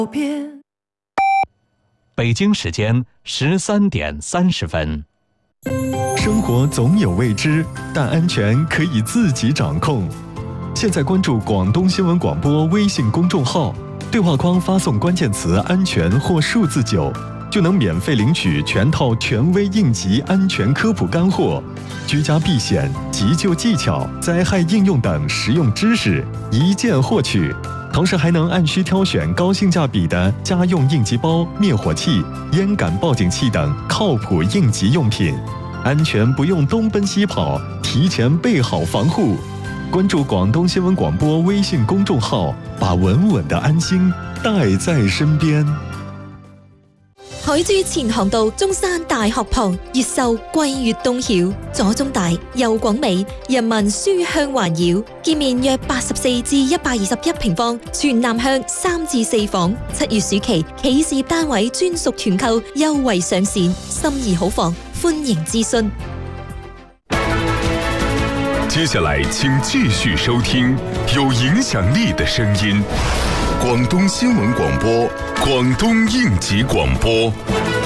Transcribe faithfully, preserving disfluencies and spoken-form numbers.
北京时间十三点三十分。 生活总有未知，但安全可以自己掌控。现在关注广东新闻广播微信公众号，对话框发送关键词“安全”或数字九，就能免费领取全套权威应急安全科普干货、居家避险、急救技巧、灾害应用等实用知识，一键获取。同时还能按需挑选高性价比的家用应急包、灭火器、烟感报警器等靠谱应急用品，安全不用东奔西跑，提前备好防护。关注广东新闻广播微信公眾號，把穩穩的安心帶在身邊。 海珠前航道中山大學旁，越秀貴越東曉，左中大右廣美，人民書香環繞，建面約八十四至一百二十一平方，全南向三至四房。七月暑期企事業單位專屬團購優惠上線，心儀好房歡迎諮詢。 接下来请继续收听有影响力的声音，广东新闻广播，广东应急广播。